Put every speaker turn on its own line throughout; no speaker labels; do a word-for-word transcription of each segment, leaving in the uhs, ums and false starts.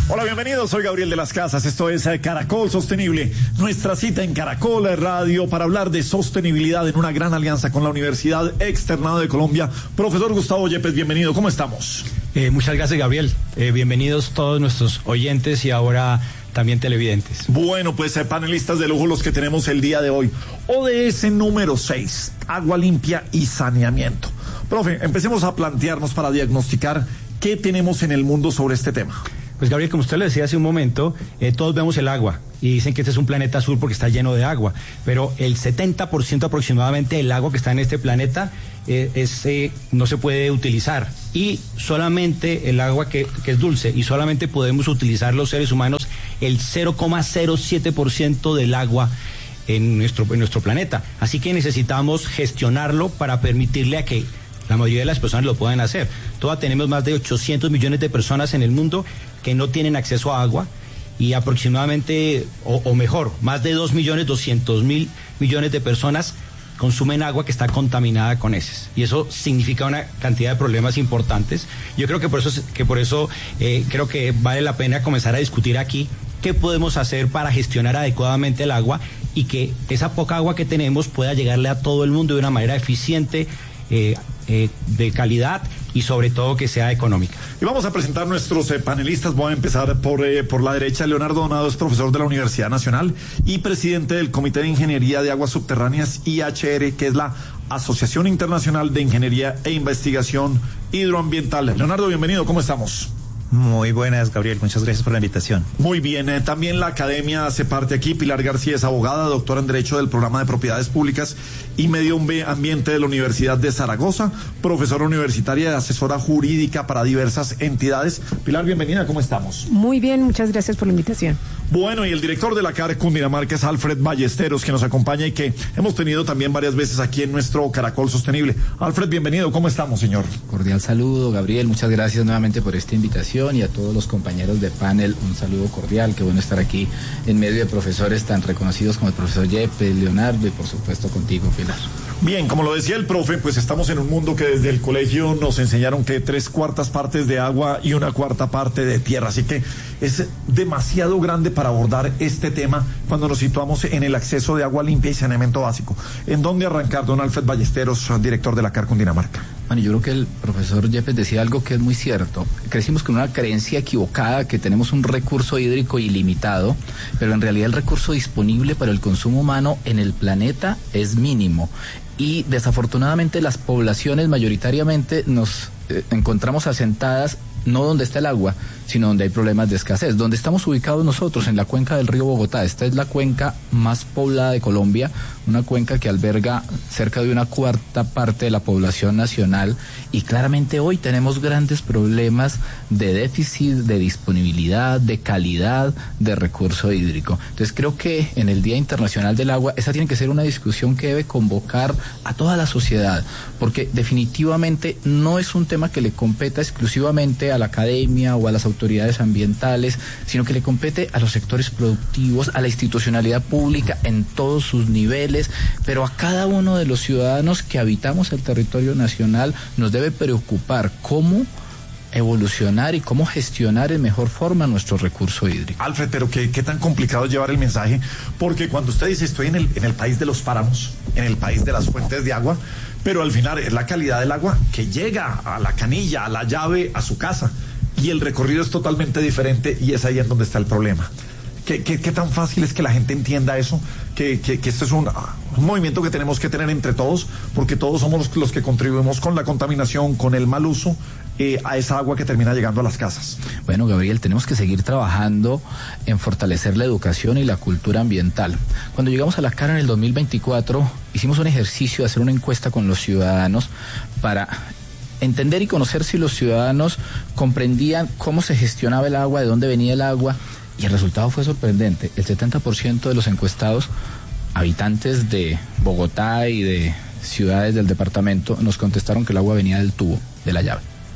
Hola, bienvenidos, soy Gabriel de las Casas, esto es Caracol Sostenible, nuestra cita en Caracol Radio para hablar de sostenibilidad en una gran alianza con la Universidad Externado de Colombia. Profesor Gustavo Yepes, bienvenido, ¿cómo estamos?
Eh, muchas gracias, Gabriel, eh, bienvenidos todos nuestros oyentes y ahora también televidentes.
Bueno, pues eh, panelistas de lujo los que tenemos el día de hoy. O D S número seis, agua limpia y saneamiento. Profe, empecemos a plantearnos para diagnosticar qué tenemos en el mundo sobre este tema.
Pues Gabriel, como usted lo decía hace un momento, eh, todos vemos el agua y dicen que este es un planeta azul porque está lleno de agua, pero el setenta por ciento aproximadamente del agua que está en este planeta eh, es, eh, no se puede utilizar, y solamente el agua que, que es dulce, y solamente podemos utilizar los seres humanos el cero coma cero siete por ciento del agua en nuestro, en nuestro planeta. Así que necesitamos gestionarlo para permitirle a que la mayoría de las personas lo puedan hacer. Todavía tenemos más de ochocientos millones de personas en el mundo que no tienen acceso a agua, y aproximadamente, o, o mejor, más de dos millones doscientos mil millones de personas consumen agua que está contaminada con heces. Y eso significa una cantidad de problemas importantes. Yo creo que por eso, que por eso eh, creo que vale la pena comenzar a discutir aquí qué podemos hacer para gestionar adecuadamente el agua y que esa poca agua que tenemos pueda llegarle a todo el mundo de una manera eficiente, eh, eh, de calidad y sobre todo que sea económica.
Y vamos a presentar nuestros eh, panelistas. Voy a empezar por, eh, por la derecha. Leonardo Donado es profesor de la Universidad Nacional y presidente del Comité de Ingeniería de Aguas Subterráneas I H R, que es la Asociación Internacional de Ingeniería e Investigación Hidroambiental. Leonardo, bienvenido, ¿cómo estamos?
Muy buenas, Gabriel, muchas gracias por la invitación.
Muy bien, eh, también la academia hace parte aquí. Pilar García es abogada, doctora en Derecho del Programa de Propiedades Públicas y Medio Ambiente de la Universidad de Zaragoza, profesora universitaria y asesora jurídica para diversas entidades. Pilar, bienvenida, ¿cómo estamos?
Muy bien, muchas gracias por la invitación.
Bueno, y el director de la C A R Cundinamarca es Alfred Ballesteros, que nos acompaña y que hemos tenido también varias veces aquí en nuestro Caracol Sostenible. Alfred, bienvenido, ¿cómo estamos, señor?
Cordial saludo, Gabriel, muchas gracias nuevamente por esta invitación, y a todos los compañeros de panel un saludo cordial. Qué bueno estar aquí en medio de profesores tan reconocidos como el profesor Yepes, Leonardo y por supuesto contigo, Pilar.
Bien, como lo decía el profe, pues estamos en un mundo que desde el colegio nos enseñaron que tres cuartas partes de agua y una cuarta parte de tierra, así que es demasiado grande para abordar este tema cuando nos situamos en el acceso de agua limpia y saneamiento básico. ¿En dónde arrancar, don Alfred Ballesteros, director de la C A R Cundinamarca?
Bueno, yo creo que el profesor Yepes decía algo que es muy cierto. Crecimos con una creencia equivocada que tenemos un recurso hídrico ilimitado, pero en realidad el recurso disponible para el consumo humano en el planeta es mínimo. Y desafortunadamente las poblaciones mayoritariamente nos eh, encontramos asentadas no donde está el agua, sino donde hay problemas de escasez. Donde estamos ubicados nosotros, en la cuenca del río Bogotá. Esta es la cuenca más poblada de Colombia, una cuenca que alberga cerca de una cuarta parte de la población nacional, y claramente hoy tenemos grandes problemas de déficit, de disponibilidad, de calidad, de recurso hídrico. Entonces creo que en el Día Internacional del Agua, esa tiene que ser una discusión que debe convocar a toda la sociedad, porque definitivamente no es un tema que le competa exclusivamente a la academia o a las autoridades ambientales, sino que le compete a los sectores productivos, a la institucionalidad pública en todos sus niveles, pero a cada uno de los ciudadanos que habitamos el territorio nacional nos debe preocupar cómo evolucionar y cómo gestionar en mejor forma nuestro recurso hídrico.
Alfred, pero qué, qué tan complicado es llevar el mensaje, porque cuando usted dice estoy en el, en el país de los páramos, en el país de las fuentes de agua, pero al final es la calidad del agua que llega a la canilla, a la llave, a su casa, y el recorrido es totalmente diferente, y es ahí en donde está el problema. ¿Qué, qué, qué tan fácil es que la gente entienda eso? Que, que, que esto es un, un movimiento que tenemos que tener entre todos, porque todos somos los, los que contribuimos con la contaminación, con el mal uso eh, a esa agua que termina llegando a las casas.
Bueno, Gabriel, tenemos que seguir trabajando en fortalecer la educación y la cultura ambiental. Cuando llegamos a la C A R en el dos mil veinticuatro, hicimos un ejercicio de hacer una encuesta con los ciudadanos para entender y conocer si los ciudadanos comprendían cómo se gestionaba el agua, de dónde venía el agua, y el resultado fue sorprendente. El setenta por ciento de los encuestados, habitantes de Bogotá y de ciudades del departamento, nos contestaron que el agua venía del tubo, de la llave.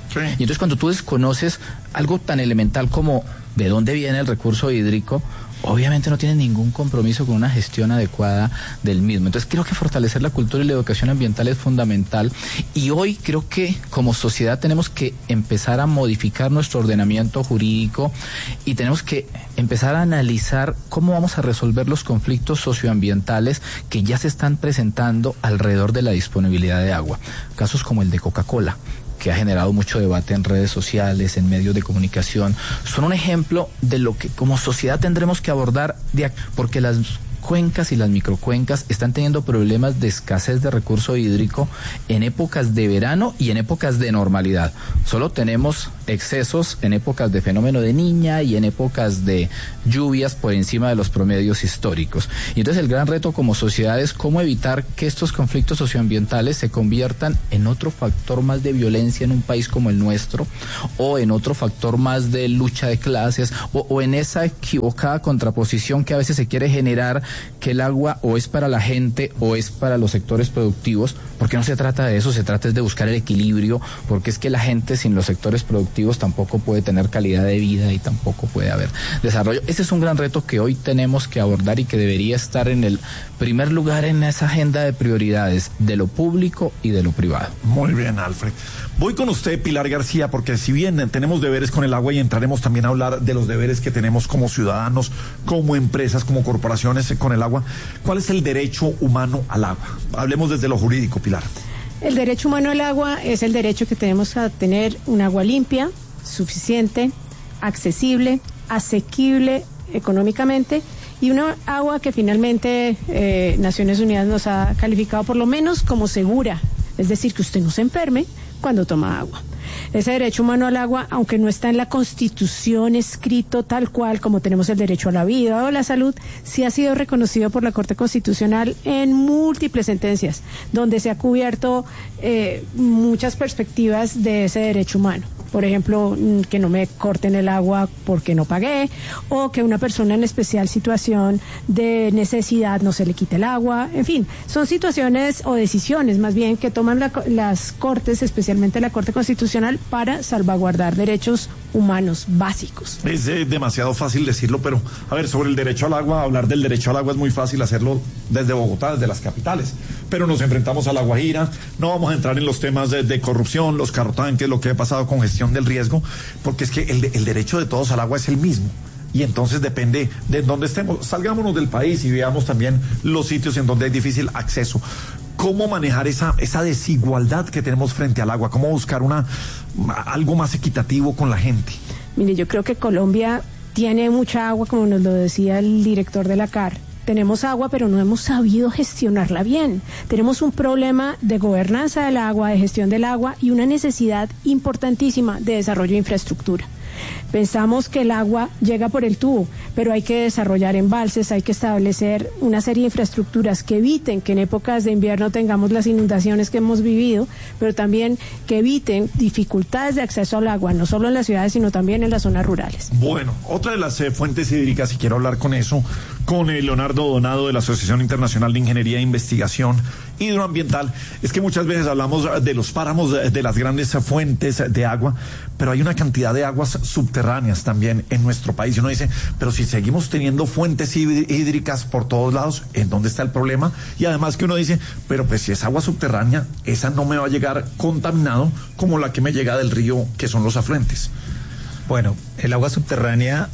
Sí. Y entonces cuando tú desconoces algo tan elemental como de dónde viene el recurso hídrico, obviamente no tienes ningún compromiso con una gestión adecuada del mismo. Entonces creo que fortalecer la cultura y la educación ambiental es fundamental, y hoy creo que como sociedad tenemos que empezar a modificar nuestro ordenamiento jurídico y tenemos que empezar a analizar cómo vamos a resolver los conflictos socioambientales que ya se están presentando alrededor de la disponibilidad de agua. Casos como el de Coca-Cola, que ha generado mucho debate en redes sociales, en medios de comunicación, son un ejemplo de lo que como sociedad tendremos que abordar, de, porque las cuencas y las microcuencas están teniendo problemas de escasez de recurso hídrico en épocas de verano y en épocas de normalidad. Solo tenemos excesos en épocas de fenómeno de Niña y en épocas de lluvias por encima de los promedios históricos. Y entonces el gran reto como sociedad es cómo evitar que estos conflictos socioambientales se conviertan en otro factor más de violencia en un país como el nuestro, o en otro factor más de lucha de clases, o, o en esa equivocada contraposición que a veces se quiere generar, que el agua o es para la gente o es para los sectores productivos, porque no se trata de eso, se trata es de buscar el equilibrio, porque es que la gente sin los sectores productivos tampoco puede tener calidad de vida y tampoco puede haber desarrollo. Ese es un gran reto que hoy tenemos que abordar y que debería estar en el primer lugar en esa agenda de prioridades de lo público y de lo privado.
Muy bien, Alfred. Voy con usted, Pilar García, porque si bien tenemos deberes con el agua, y entraremos también a hablar de los deberes que tenemos como ciudadanos, como empresas, como corporaciones con el agua, ¿cuál es el derecho humano al agua? Hablemos desde lo jurídico, Pilar.
El derecho humano al agua es el derecho que tenemos a tener un agua limpia, suficiente, accesible, asequible económicamente, y una agua que finalmente eh, Naciones Unidas nos ha calificado por lo menos como segura, es decir, que usted no se enferme cuando toma agua. Ese derecho humano al agua, aunque no está en la Constitución escrito tal cual como tenemos el derecho a la vida o a la salud, sí ha sido reconocido por la Corte Constitucional en múltiples sentencias, donde se ha cubierto eh, muchas perspectivas de ese derecho humano. Por ejemplo, que no me corten el agua porque no pagué, o que una persona en especial situación de necesidad no se le quite el agua. En fin, son situaciones o decisiones más bien que toman la, las Cortes, especialmente la Corte Constitucional, para salvaguardar derechos humanos básicos.
Es eh, demasiado fácil decirlo, pero a ver, sobre el derecho al agua, hablar del derecho al agua es muy fácil hacerlo desde Bogotá, desde las capitales, pero nos enfrentamos a La Guajira. No vamos a entrar en los temas de, de corrupción, los carrotanques, lo que ha pasado con gestión del riesgo, porque es que el, el derecho de todos al agua es el mismo. Y entonces depende de dónde estemos. Salgámonos del país y veamos también los sitios en donde hay difícil acceso. ¿Cómo manejar esa, esa desigualdad que tenemos frente al agua? ¿Cómo buscar una, algo más equitativo con la gente?
Mire, yo creo que Colombia tiene mucha agua, como nos lo decía el director de la C A R. Tenemos agua, pero no hemos sabido gestionarla bien. Tenemos un problema de gobernanza del agua, de gestión del agua, y una necesidad importantísima de desarrollo de infraestructura. Pensamos que el agua llega por el tubo, pero hay que desarrollar embalses, hay que establecer una serie de infraestructuras que eviten que en épocas de invierno tengamos las inundaciones que hemos vivido, pero también que eviten dificultades de acceso al agua, no solo en las ciudades, sino también en las zonas rurales.
Bueno, otra de las eh, fuentes hídricas, y quiero hablar con eso, con eh, Leonardo Donado de la Asociación Internacional de Ingeniería e Investigación Hidroambiental, es que muchas veces hablamos de los páramos, de, de las grandes fuentes de agua, pero hay una cantidad de aguas subterráneas también en nuestro país. Y uno dice, pero si seguimos teniendo fuentes hídricas por todos lados, ¿en dónde está el problema? Y además que uno dice, pero pues si es agua subterránea, esa no me va a llegar contaminado como la que me llega del río, que son los afluentes.
Bueno, el agua subterránea,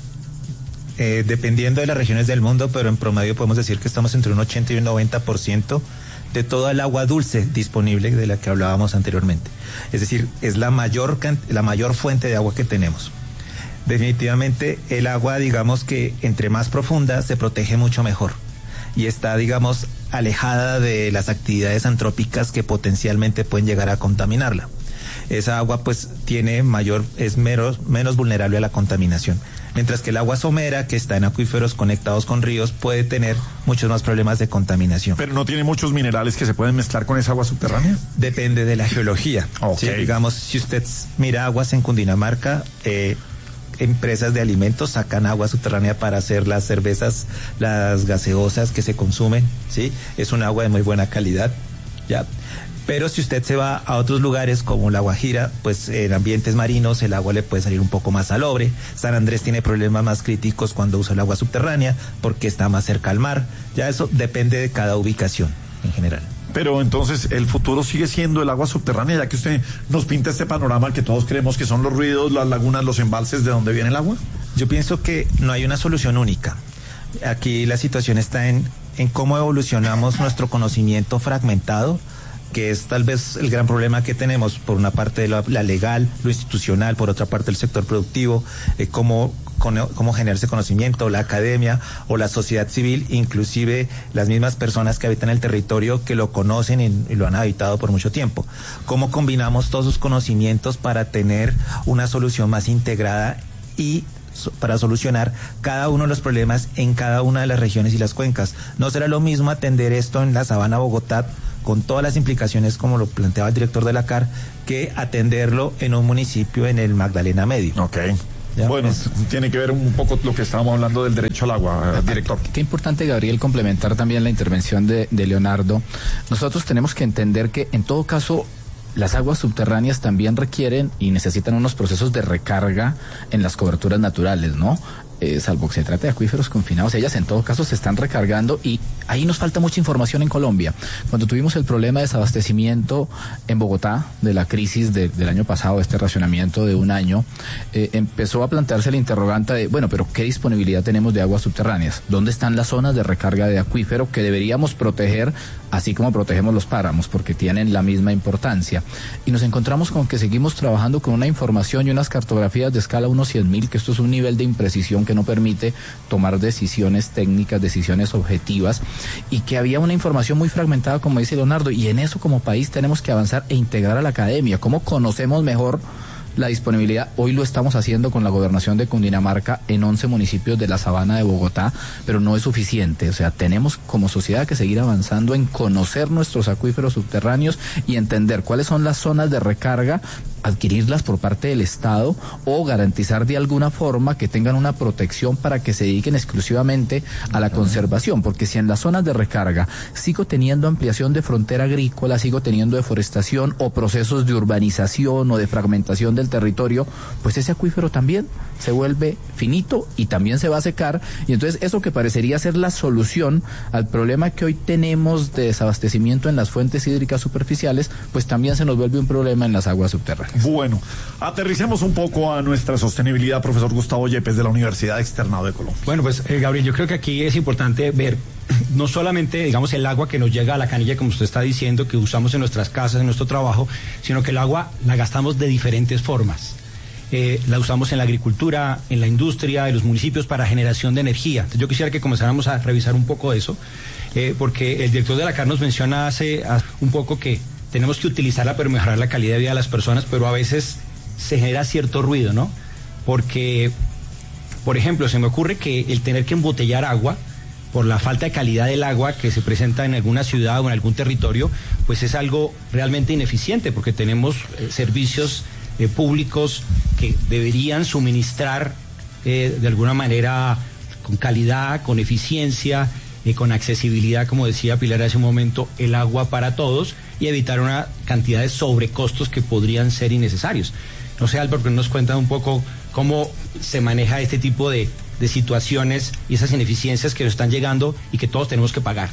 eh, dependiendo de las regiones del mundo, pero en promedio podemos decir que estamos entre un ochenta y un noventa por ciento de toda el agua dulce disponible de la que hablábamos anteriormente. Es decir, es la mayor, la mayor fuente de agua que tenemos. Definitivamente el agua, digamos que entre más profunda se protege mucho mejor y está, digamos, alejada de las actividades antrópicas que potencialmente pueden llegar a contaminarla. Esa agua pues tiene mayor, es menos, menos vulnerable a la contaminación. Mientras que el agua somera, que está en acuíferos conectados con ríos, puede tener muchos más problemas de contaminación.
¿Pero no tiene muchos minerales que se pueden mezclar con esa agua subterránea?
Depende de la geología.
Okay.
¿Sí? Digamos, si usted mira aguas en Cundinamarca, eh, empresas de alimentos sacan agua subterránea para hacer las cervezas, las gaseosas que se consumen, ¿sí? Es un agua de muy buena calidad. ¿ya? Pero si usted se va a otros lugares como La Guajira, pues en ambientes marinos el agua le puede salir un poco más salobre. San Andrés tiene problemas más críticos cuando usa el agua subterránea porque está más cerca al mar. Ya eso depende de cada ubicación en general.
Pero entonces el futuro sigue siendo el agua subterránea, ya que usted nos pinta este panorama que todos creemos que son los ruidos, las lagunas, los embalses, de donde viene el agua.
Yo pienso que no hay una solución única. Aquí la situación está en, en cómo evolucionamos nuestro conocimiento fragmentado, que es tal vez el gran problema que tenemos, por una parte la, la legal, lo institucional, por otra parte el sector productivo, eh, cómo, cómo generarse conocimiento, la academia o la sociedad civil, inclusive las mismas personas que habitan el territorio que lo conocen y, y lo han habitado por mucho tiempo. Cómo combinamos todos sus conocimientos para tener una solución más integrada y para solucionar cada uno de los problemas en cada una de las regiones y las cuencas. No será lo mismo atender esto en la Sabana Bogotá, con todas las implicaciones como lo planteaba el director de la C A R, que atenderlo en un municipio en el Magdalena Medio.
Ok. ¿Ya? Bueno, es, tiene que ver un poco lo que estábamos hablando del derecho al agua, director.
Qué importante, Gabriel, complementar también la intervención de, de Leonardo. Nosotros tenemos que entender que en todo caso las aguas subterráneas también requieren y necesitan unos procesos de recarga en las coberturas naturales, ¿no? Eh, salvo que se trate de acuíferos confinados, ellas en todo caso se están recargando y ahí nos falta mucha información en Colombia. Cuando tuvimos el problema de desabastecimiento en Bogotá, de la crisis de, del año pasado, este racionamiento de un año, eh, empezó a plantearse la interrogante de, bueno, pero ¿qué disponibilidad tenemos de aguas subterráneas? ¿Dónde están las zonas de recarga de acuífero que deberíamos proteger, así como protegemos los páramos, porque tienen la misma importancia? Y nos encontramos con que seguimos trabajando con una información y unas cartografías de escala uno cien mil, que esto es un nivel de imprecisión que no permite tomar decisiones técnicas, decisiones objetivas, y que había una información muy fragmentada, como dice Leonardo, y en eso como país tenemos que avanzar e integrar a la academia. ¿Cómo conocemos mejor la disponibilidad? Hoy lo estamos haciendo con la gobernación de Cundinamarca en once municipios de la Sabana de Bogotá, pero no es suficiente. O sea, tenemos como sociedad que seguir avanzando en conocer nuestros acuíferos subterráneos y entender cuáles son las zonas de recarga, adquirirlas por parte del Estado o garantizar de alguna forma que tengan una protección para que se dediquen exclusivamente a la conservación, porque si en las zonas de recarga sigo teniendo ampliación de frontera agrícola, sigo teniendo deforestación o procesos de urbanización o de fragmentación del territorio, pues ese acuífero también se vuelve finito y también se va a secar, y entonces eso que parecería ser la solución al problema que hoy tenemos de desabastecimiento en las fuentes hídricas superficiales, pues también se nos vuelve un problema en las aguas subterráneas.
Bueno, aterricemos un poco a nuestra sostenibilidad, profesor Gustavo Yepes, de la Universidad Externado de Colombia.
Bueno, pues eh, Gabriel, yo creo que aquí es importante ver no solamente, digamos, el agua que nos llega a la canilla, como usted está diciendo, que usamos en nuestras casas, en nuestro trabajo, sino que el agua la gastamos de diferentes formas. Eh, la usamos en la agricultura, en la industria, en los municipios para generación de energía. Entonces, yo quisiera que comenzáramos a revisar un poco eso, eh, porque el director de la C A R nos menciona hace, hace un poco que tenemos que utilizarla para mejorar la calidad de vida de las personas, pero a veces se genera cierto ruido, ¿no? Porque, por ejemplo, se me ocurre que el tener que embotellar agua por la falta de calidad del agua que se presenta en alguna ciudad o en algún territorio, pues es algo realmente ineficiente, porque tenemos eh, servicios eh, públicos que deberían suministrar eh, de alguna manera con calidad, con eficiencia, eh, con accesibilidad, como decía Pilar hace un momento, el agua para todos, y evitar una cantidad de sobrecostos que podrían ser innecesarios. No sé, Álvaro, que nos cuenta un poco cómo se maneja este tipo de, de situaciones y esas ineficiencias que nos están llegando y que todos tenemos que pagar.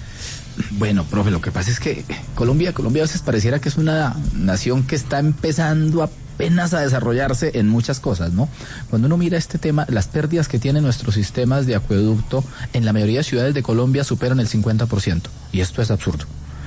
Bueno, profe, lo que pasa es que Colombia, Colombia a veces pareciera que es una nación que está empezando apenas a desarrollarse en muchas cosas, ¿no? Cuando uno mira este tema, las pérdidas que tienen nuestros sistemas de acueducto en la mayoría de ciudades de Colombia superan el cincuenta por ciento, y esto es absurdo.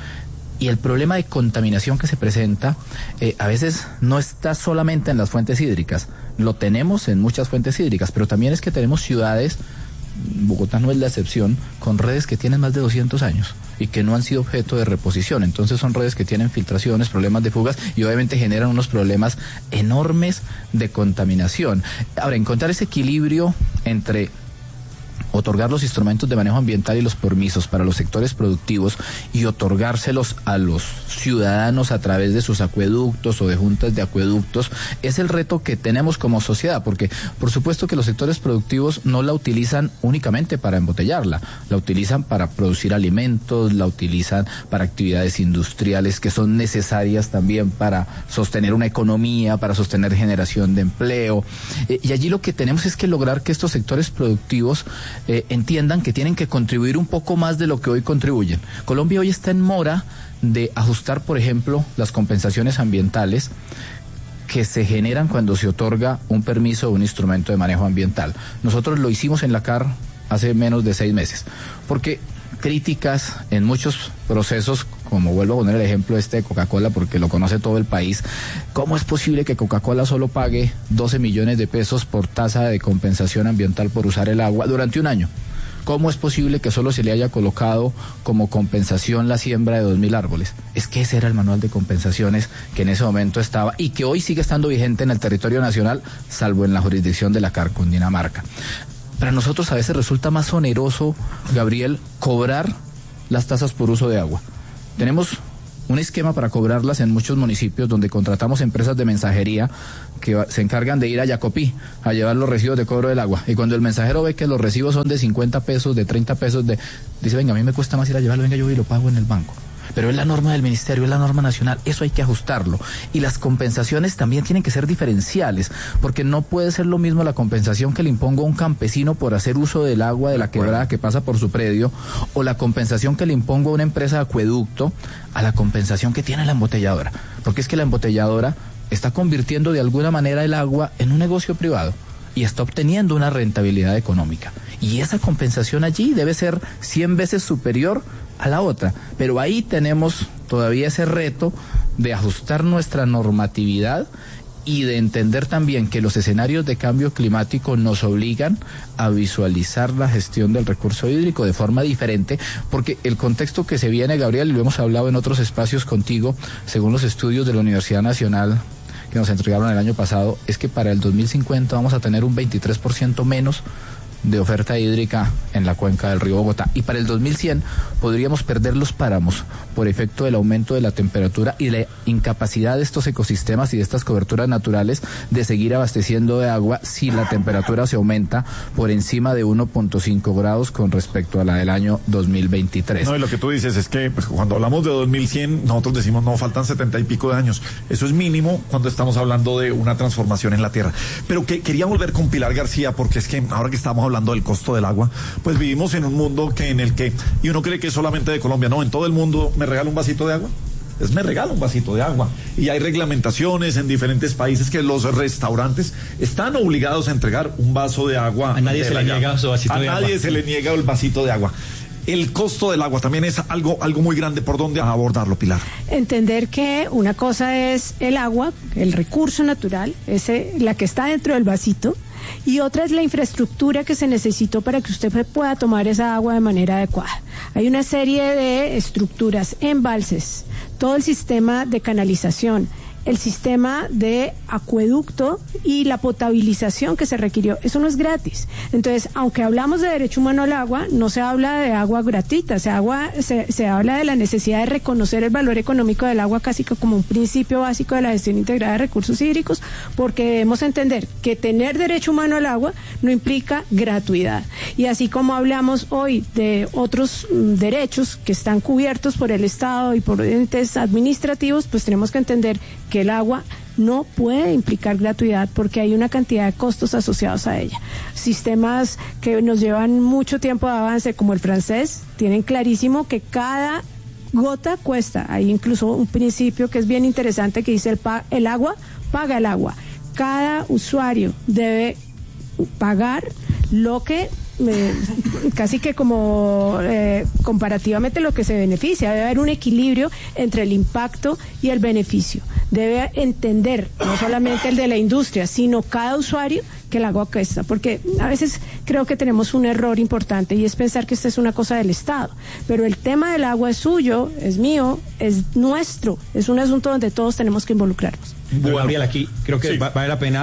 Y el problema de contaminación que se presenta eh, a veces no está solamente en las fuentes hídricas, lo tenemos en muchas fuentes hídricas, pero también es que tenemos ciudades, Bogotá no es la excepción, con redes que tienen más de doscientos años y que no han sido objeto de reposición. Entonces son redes que tienen filtraciones, problemas de fugas y obviamente generan unos problemas enormes de contaminación. Ahora, encontrar ese equilibrio entre otorgar los instrumentos de manejo ambiental y los permisos para los sectores productivos y otorgárselos a los ciudadanos a través de sus acueductos o de juntas de acueductos, es el reto que tenemos como sociedad, porque por supuesto que los sectores productivos no la utilizan únicamente para embotellarla, la utilizan para producir alimentos, la utilizan para actividades industriales que son necesarias también para sostener una economía, para sostener generación de empleo, eh, y allí lo que tenemos es que lograr que estos sectores productivos Eh, entiendan que tienen que contribuir un poco más de lo que hoy contribuyen. Colombia hoy está en mora de ajustar, por ejemplo, las compensaciones ambientales que se generan cuando se otorga un permiso o un instrumento de manejo ambiental. Nosotros lo hicimos en la C A R hace menos de seis meses, porque críticas en muchos procesos, como vuelvo a poner el ejemplo este de Coca-Cola porque lo conoce todo el país, ¿cómo es posible que Coca-Cola solo pague doce millones de pesos por tasa de compensación ambiental por usar el agua durante un año? ¿Cómo es posible que solo se le haya colocado como compensación la siembra de dos mil árboles? Es que ese era el manual de compensaciones que en ese momento estaba y que hoy sigue estando vigente en el territorio nacional, salvo en la jurisdicción de la C A R Cundinamarca. Para nosotros a veces resulta más oneroso, Gabriel, cobrar las tasas por uso de agua. Tenemos un esquema para cobrarlas en muchos municipios donde contratamos empresas de mensajería que se encargan de ir a Yacopí a llevar los recibos de cobro del agua. Y cuando el mensajero ve que los recibos son de cincuenta pesos, de treinta pesos, de dice, venga, a mí me cuesta más ir a llevarlo, venga, yo voy y lo pago en el banco. Pero es la norma del ministerio, es la norma nacional, eso hay que ajustarlo. Y las compensaciones también tienen que ser diferenciales, porque no puede ser lo mismo la compensación que le imponga un campesino por hacer uso del agua de la quebrada que pasa por su predio, o la compensación que le imponga una empresa de acueducto, a la compensación que tiene la embotelladora. Porque es que la embotelladora está convirtiendo de alguna manera el agua en un negocio privado y está obteniendo una rentabilidad económica. Y esa compensación allí debe ser cien veces superior a la otra, pero ahí tenemos todavía ese reto de ajustar nuestra normatividad y de entender también que los escenarios de cambio climático nos obligan a visualizar la gestión del recurso hídrico de forma diferente, porque el contexto que se viene, Gabriel, y lo hemos hablado en otros espacios contigo, según los estudios de la Universidad Nacional que nos entregaron el año pasado, es que para el dos mil cincuenta vamos a tener un veintitrés por ciento menos de oferta hídrica en la cuenca del río Bogotá, y para el dos mil cien podríamos perder los páramos por efecto del aumento de la temperatura y la incapacidad de estos ecosistemas y de estas coberturas naturales de seguir abasteciendo de agua si la temperatura se aumenta por encima de uno punto cinco grados con respecto a la del año dos mil veintitrés.
No, y lo que tú dices es que pues, cuando hablamos de dos mil cien, nosotros decimos no, faltan setenta y pico de años. Eso es mínimo cuando estamos hablando de una transformación en la tierra. Pero que quería volver con Pilar García, porque es que ahora que estamos hablando del costo del agua, pues vivimos en un mundo que en el que, y uno cree que es solamente de Colombia, no, en todo el mundo me regala un vasito de agua. Es me regala un vasito de agua. Y hay reglamentaciones en diferentes países que los restaurantes están obligados a entregar un vaso de agua.
A nadie se le niega su vasito de agua.
A nadie se le niega el vasito de agua. El costo del agua también es algo, algo muy grande. ¿Por dónde abordarlo, Pilar?
Entender que una cosa es el agua, el recurso natural, ese, la que está dentro del vasito, y otra es la infraestructura que se necesitó para que usted pueda tomar esa agua de manera adecuada. Hay una serie de estructuras, embalses, todo el sistema de canalización, el sistema de acueducto y la potabilización que se requirió. Eso no es gratis. Entonces, aunque hablamos de derecho humano al agua, no se habla de agua gratuita, se, agua, se, se habla de la necesidad de reconocer el valor económico del agua casi que como un principio básico de la gestión integrada de recursos hídricos, porque debemos entender que tener derecho humano al agua no implica gratuidad. Y así como hablamos hoy de otros mm, derechos que están cubiertos por el Estado y por entes administrativos, pues tenemos que entender que el agua no puede implicar gratuidad porque hay una cantidad de costos asociados a ella. Sistemas que nos llevan mucho tiempo de avance, como el francés, tienen clarísimo que cada gota cuesta. Hay incluso un principio que es bien interesante que dice el, pa- el agua paga el agua. Cada usuario debe pagar lo que Eh, casi que como eh, comparativamente lo que se beneficia. Debe haber un equilibrio entre el impacto y el beneficio. Debe entender no solamente el de la industria, sino cada usuario que el agua cuesta, porque a veces creo que tenemos un error importante y es pensar que esta es una cosa del Estado, pero el tema del agua es suyo, es mío, es nuestro, es un asunto donde todos tenemos que involucrarnos.
Bueno, Gabriel, aquí creo que sí. va, vale la pena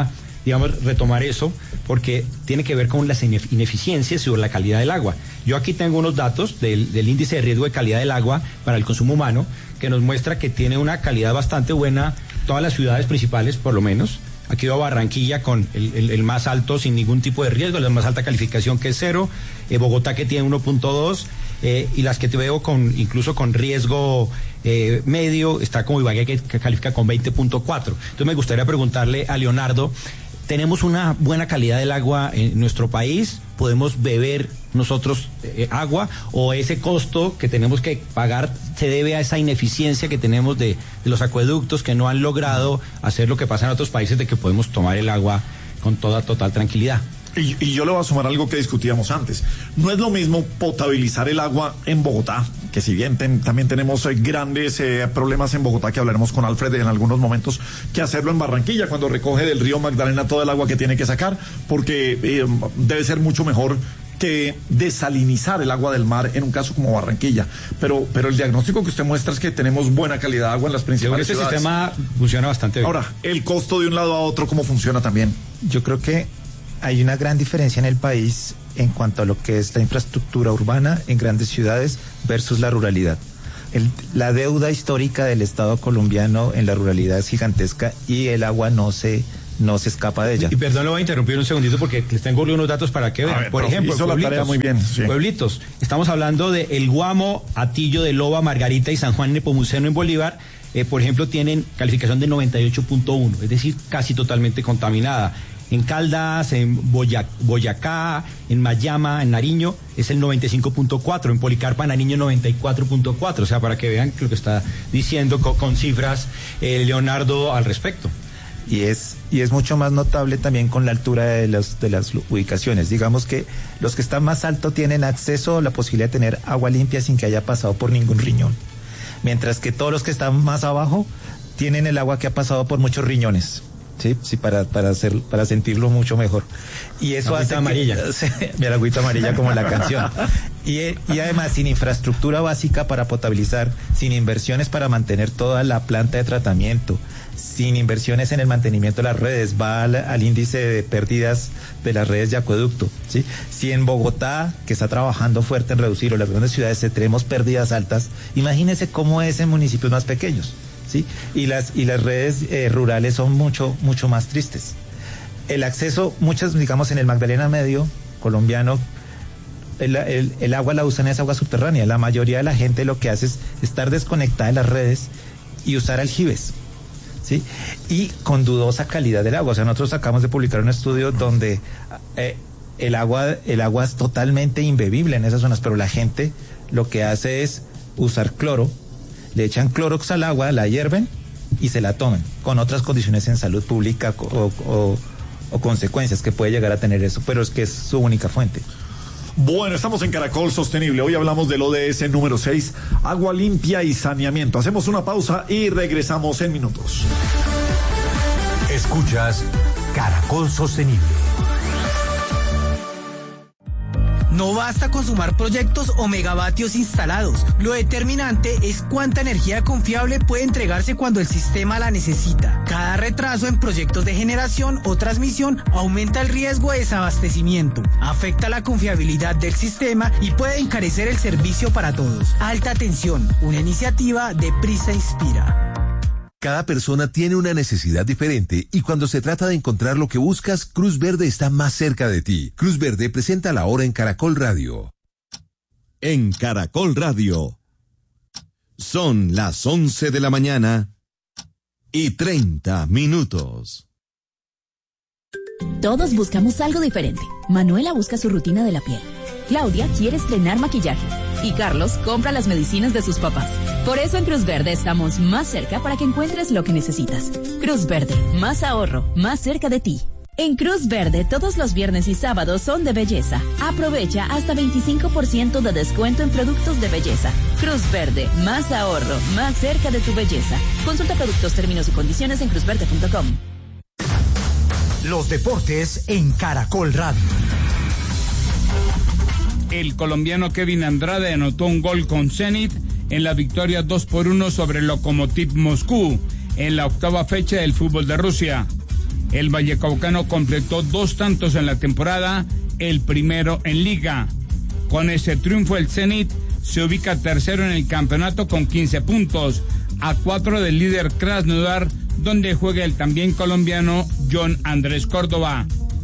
digamos, retomar eso, porque tiene que ver con las ineficiencias sobre la calidad del agua. Yo aquí tengo unos datos del, del índice de riesgo de calidad del agua para el consumo humano, que nos muestra que tiene una calidad bastante buena todas las ciudades principales, por lo menos. Aquí veo Barranquilla con el, el, el más alto sin ningún tipo de riesgo, la más alta calificación que es cero, eh, Bogotá que tiene uno punto dos, eh, y las que te veo con incluso con riesgo eh, medio, está como Ibagué que, que califica con veinte punto cuatro. Entonces me gustaría preguntarle a Leonardo, ¿tenemos una buena calidad del agua en nuestro país? ¿Podemos beber nosotros eh, agua? ¿O ese costo que tenemos que pagar se debe a esa ineficiencia que tenemos de, de los acueductos que no han logrado hacer lo que pasa en otros países, de que podemos tomar el agua con toda total tranquilidad?
Y, y yo le voy a sumar algo que discutíamos antes. No es lo mismo potabilizar el agua en Bogotá, que si bien ten, también tenemos eh, grandes eh, problemas en Bogotá, que hablaremos con Alfred en algunos momentos, que hacerlo en Barranquilla, cuando recoge del río Magdalena toda el agua que tiene que sacar, porque eh, debe ser mucho mejor que desalinizar el agua del mar en un caso como Barranquilla. Pero, pero el diagnóstico que usted muestra es que tenemos buena calidad de agua en las principales
ciudades. Este
ciudades.
sistema funciona bastante bien.
Ahora, el costo de un lado a otro, ¿cómo funciona también?
Yo creo que hay una gran diferencia en el país en cuanto a lo que es la infraestructura urbana en grandes ciudades versus la ruralidad. El, la deuda histórica del Estado colombiano en la ruralidad es gigantesca y el agua no se no se escapa de ella.
Y perdón, lo voy a interrumpir un segundito porque les tengo unos datos para que vean.
Ver,
Por ejemplo,
hizo la tarea muy bien, sí.
Pueblitos. Estamos hablando de El Guamo, Atillo de Loba, Margarita y San Juan Nepomuceno en Bolívar. Eh, por ejemplo, tienen calificación de noventa y ocho punto uno, es decir, casi totalmente contaminada. En Caldas, en Boyac, Boyacá, en Mayama, en Nariño, es el noventa y cinco punto cuatro, en Policarpa, Nariño, noventa y cuatro punto cuatro, o sea, para que vean lo que está diciendo con, con cifras eh, Leonardo al respecto.
Y es, y es mucho más notable también con la altura de, los, de las ubicaciones. Digamos que los que están más alto tienen acceso a la posibilidad de tener agua limpia sin que haya pasado por ningún riñón. Mientras que todos los que están más abajo tienen el agua que ha pasado por muchos riñones. Sí, sí, para, para hacer, para sentirlo mucho mejor. Y eso
hace
agüita
amarilla.
Que, mi agüita amarilla como la canción. Y, y además sin infraestructura básica para potabilizar, sin inversiones para mantener toda la planta de tratamiento, sin inversiones en el mantenimiento de las redes, va al, al índice de pérdidas de las redes de acueducto, ¿sí? Si en Bogotá, que está trabajando fuerte en reducir, o las grandes ciudades, tenemos pérdidas altas, imagínense cómo es en municipios más pequeños. ¿Sí? Y las y las redes eh, rurales son mucho mucho más tristes. El acceso, muchas, digamos, en el Magdalena Medio colombiano, el, el, el agua la usan es agua subterránea. La mayoría de la gente lo que hace es estar desconectada de las redes y usar aljibes, ¿sí? Y con dudosa calidad del agua. O sea, nosotros acabamos de publicar un estudio donde eh, el agua el agua es totalmente imbebible en esas zonas, pero la gente lo que hace es usar cloro. Le echan clorox al agua, la hierven y se la toman, con otras condiciones en salud pública o, o, o consecuencias que puede llegar a tener eso, pero es que es su única fuente.
Bueno, estamos en Caracol Sostenible. Hoy hablamos del O D S número seis, agua limpia y saneamiento. Hacemos una pausa y regresamos en minutos.
Escuchas Caracol Sostenible.
No basta con sumar proyectos o megavatios instalados. Lo determinante es cuánta energía confiable puede entregarse cuando el sistema la necesita. Cada retraso en proyectos de generación o transmisión aumenta el riesgo de desabastecimiento, afecta la confiabilidad del sistema y puede encarecer el servicio para todos. Alta tensión, una iniciativa de Prisa Inspira.
Cada persona tiene una necesidad diferente y cuando se trata de encontrar lo que buscas, Cruz Verde está más cerca de ti. Cruz Verde presenta la hora en Caracol Radio. En Caracol Radio. Son las once de la mañana y treinta minutos.
Todos buscamos algo diferente. Manuela busca su rutina de la piel. Claudia quiere estrenar maquillaje. Y Carlos compra las medicinas de sus papás. Por eso en Cruz Verde estamos más cerca para que encuentres lo que necesitas. Cruz Verde, más ahorro, más cerca de ti. En Cruz Verde, todos los viernes y sábados son de belleza. Aprovecha hasta veinticinco por ciento de descuento en productos de belleza. Cruz Verde, más ahorro, más cerca de tu belleza. Consulta productos, términos y condiciones en cruz verde punto com.
Los deportes en Caracol Radio.
El colombiano Kevin Andrade anotó un gol con Zenit en la victoria dos por uno sobre el Lokomotiv Moscú en la octava fecha del fútbol de Rusia. El vallecaucano completó dos tantos en la temporada, el primero en liga. Con ese triunfo el Zenit se ubica tercero en el campeonato con quince puntos, a cuatro del líder Krasnodar, donde juega el también colombiano John Andrés Córdoba.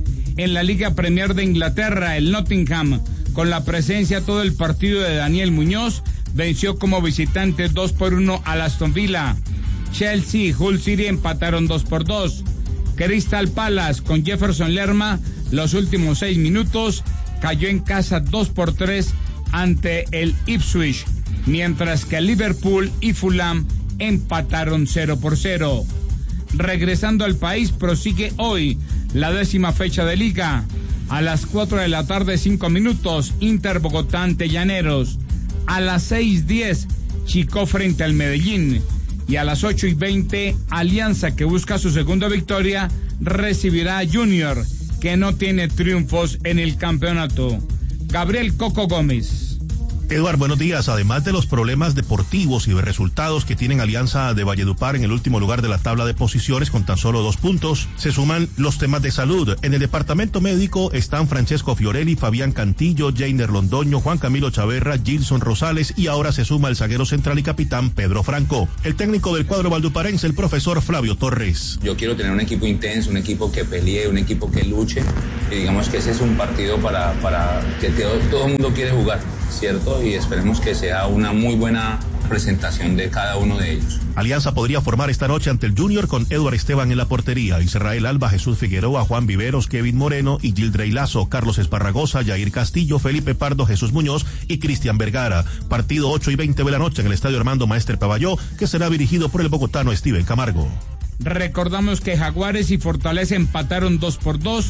En la Liga Premier de Inglaterra, el Nottingham, con la presencia todo el partido de Daniel Muñoz, venció como visitante dos por uno al Aston Villa. Chelsea y Hull City empataron dos por dos. Crystal Palace con Jefferson Lerma, los últimos seis minutos, cayó en casa dos por tres ante el Ipswich, mientras que Liverpool y Fulham empataron cero por cero. Regresando al país, prosigue hoy la décima fecha de Liga. A las cuatro de la tarde, cinco minutos, Inter Bogotá ante Llaneros. A las seis diez, Chico frente al Medellín. Y a las ocho y veinte, Alianza, que busca su segunda victoria, recibirá a Junior, que no tiene triunfos en el campeonato. Gabriel Coco Gómez.
Eduard, buenos días. Además de los problemas deportivos y de resultados que tienen Alianza de Valledupar en el último lugar de la tabla de posiciones con tan solo dos puntos, se suman los temas de salud. En el departamento médico están Francesco Fiorelli, Fabián Cantillo, Jainer Londoño, Juan Camilo Chaverra, Gilson Rosales y ahora se suma el zaguero central y capitán Pedro Franco. El técnico del cuadro valduparense, el profesor Flavio Torres.
Yo quiero tener un equipo intenso, un equipo que pelee, un equipo que luche, y digamos que ese es un partido para, para que todo, todo el mundo quiere jugar, ¿cierto? Y esperemos que sea una muy buena presentación de cada uno de ellos.
Alianza podría formar esta noche ante el Junior con Eduard Esteban en la portería, Israel Alba, Jesús Figueroa, Juan Viveros, Kevin Moreno y Gildrey Lazo, Carlos Esparragosa, Jair Castillo, Felipe Pardo, Jesús Muñoz y Cristian Vergara. Partido ocho y veinte de la noche en el Estadio Armando Maestre Pavalló, que será dirigido por el bogotano Steven Camargo.
Recordamos que Jaguares y Fortaleza empataron dos por dos